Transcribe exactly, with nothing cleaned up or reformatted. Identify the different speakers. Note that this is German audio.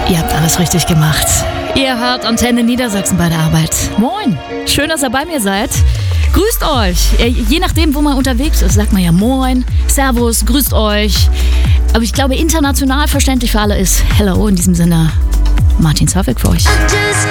Speaker 1: Ihr habt alles richtig gemacht. Ihr hört Antenne Niedersachsen bei der Arbeit. Moin, schön, dass ihr bei mir seid. Grüßt euch. Je nachdem, wo man unterwegs ist, sagt man ja Moin, Servus, grüßt euch. Aber ich glaube, international verständlich für alle ist Hello. In diesem Sinne, Martin Zerwig für euch.